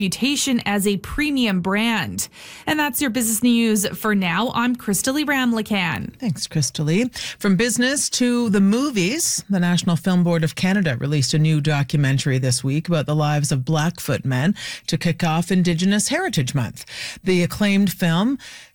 reputation as a premium brand. And that's your business news for now. I'm Crystalie Ramlakan. Thanks, Crystalie. From business to the movies, the National Film Board of Canada released a new documentary this week about the lives of Blackfoot men to kick off Indigenous Heritage Month. The acclaimed film,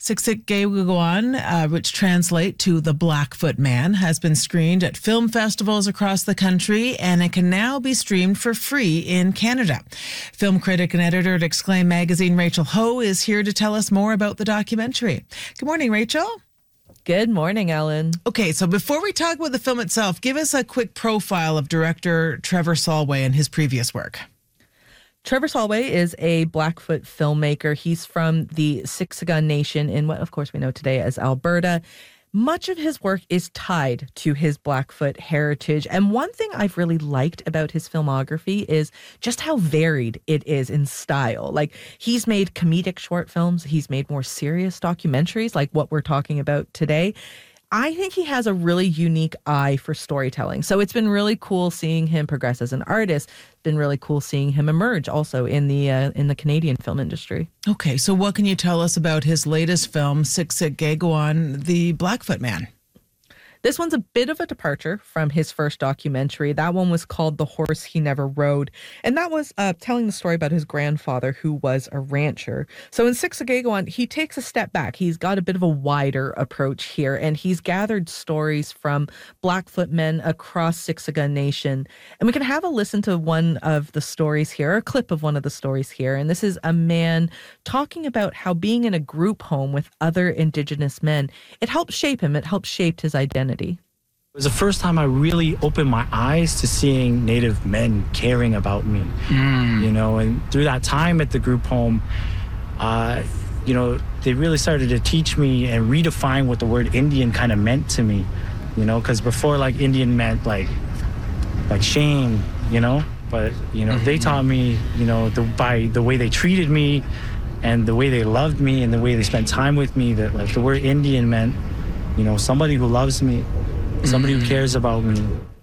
Siksikayiwakwan, which translates to The Blackfoot Man, has been screened at film festivals across the country, and it can now be streamed for free in Canada. Film critic and editor at Exclaim magazine, Rachel Ho, is here to tell us more about the documentary. Good morning, Rachel. Good morning, Ellen. Okay, so before we talk about the film itself, give us a quick profile of director Trevor Solway and his previous work. Trevor Solway is a Blackfoot filmmaker. He's from the Siksika Nation in what, of course, we know today as Alberta. Much of his work is tied to his Blackfoot heritage. And one thing I've really liked about his filmography is just how varied it is in style. Like, he's made comedic short films. He's made more serious documentaries like what we're talking about today. I think he has a really unique eye for storytelling. So it's been really cool seeing him progress as an artist. It's been really cool seeing him emerge also in the Canadian film industry. Okay, so what can you tell us about his latest film, Siksikayiwakwan, The Blackfoot Man? This one's a bit of a departure from his first documentary. That one was called The Horse He Never Rode. And that was telling the story about his grandfather, who was a rancher. So in Siksikayiwakwan, he takes a step back. He's got a bit of a wider approach here, and he's gathered stories from Blackfoot men across Siksika Nation. And we can have a listen to one of the stories here, a clip of one of the stories here. And this is a man talking about how being in a group home with other Indigenous men, it helped shape him. It helped shape his identity. It was the first time I really opened my eyes to seeing Native men caring about me, you know, and through that time at the group home, you know, they really started to teach me and redefine what the word Indian kind of meant to me, you know, because before, like, Indian meant like shame, you know, but, you know, they taught me, you know, by the way they treated me and the way they loved me and the way they spent time with me, that, like, the word Indian meant, you know, somebody who loves me, somebody who cares about me.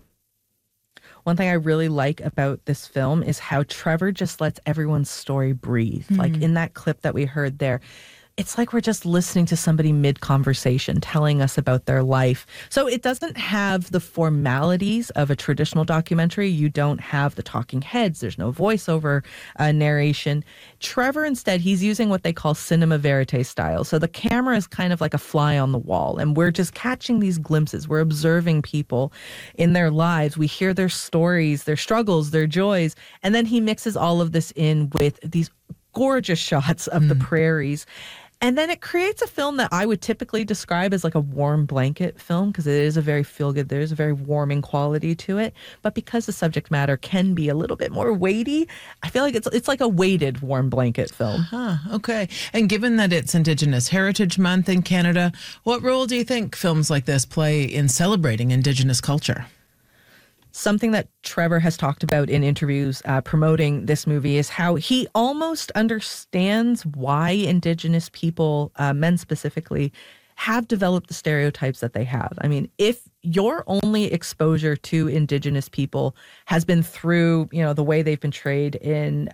One thing I really like about this film is how Trevor just lets everyone's story breathe. Like in that clip that we heard there, it's like we're just listening to somebody mid-conversation telling us about their life. So it doesn't have the formalities of a traditional documentary. You don't have the talking heads. There's no voiceover narration. Trevor, instead, he's using what they call cinema verite style. So the camera is kind of like a fly on the wall, and we're just catching these glimpses. We're observing people in their lives. We hear their stories, their struggles, their joys, and then he mixes all of this in with these gorgeous shots of the prairies. And then it creates a film that I would typically describe as like a warm blanket film, because it is a very feel-good, there's a very warming quality to it. But because the subject matter can be a little bit more weighty, I feel like it's like a weighted warm blanket film. Okay. And given that it's Indigenous Heritage Month in Canada, what role do you think films like this play in celebrating Indigenous culture? Something that Trevor has talked about in interviews promoting this movie is how he almost understands why Indigenous people, men specifically, have developed the stereotypes that they have. I mean, if your only exposure to Indigenous people has been through, you know, the way they've been portrayed in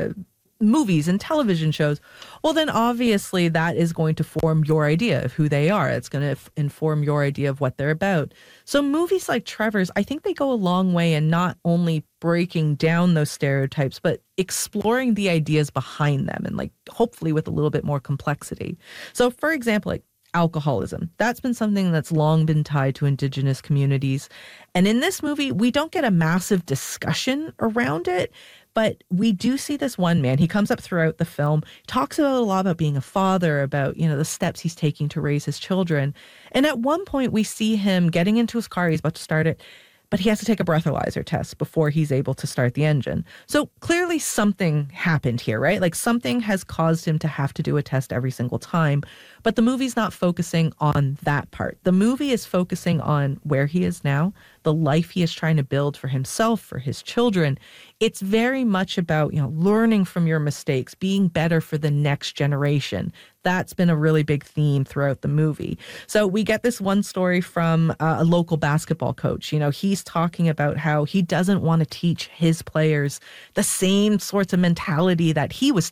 movies and television shows, well, then obviously that is going to form your idea of who they are. It's going to inform your idea of what they're about. So movies like Trevor's, I think they go a long way in not only breaking down those stereotypes, but exploring the ideas behind them, and like hopefully with a little bit more complexity. So for example, like alcoholism, that's been something that's long been tied to Indigenous communities. And in this movie, we don't get a massive discussion around it, but we do see this one man. He comes up throughout the film, talks about a lot about being a father, about, you know, the steps he's taking to raise his children. And at one point we see him getting into his car. He's about to start it, but he has to take a breathalyzer test before he's able to start the engine. So clearly something happened here, right? Like something has caused him to have to do a test every single time. But the movie's not focusing on that part. The movie is focusing on where he is now, the life he is trying to build for himself, for his children. It's very much about, you know, learning from your mistakes, being better for the next generation. That's been a really big theme throughout the movie. So we get this one story from a local basketball coach. You know, he's talking about how he doesn't want to teach his players the same sorts of mentality that he was